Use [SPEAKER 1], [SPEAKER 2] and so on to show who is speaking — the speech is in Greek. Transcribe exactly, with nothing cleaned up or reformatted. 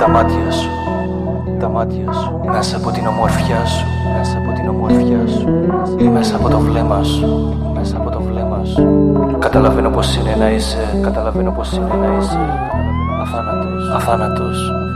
[SPEAKER 1] τα μάτια σου, τα μάτια σου, μέσα από την ομορφιά σου, μέσα από την ομορφιά σου, ή μέσα από το βλέμμα σου, μέσα από το βλέμμα σου. Καταλαβαίνω πως είναι να είσαι, καταλαβαίνω πως είναι να είσαι αθάνατος, αθάνατος.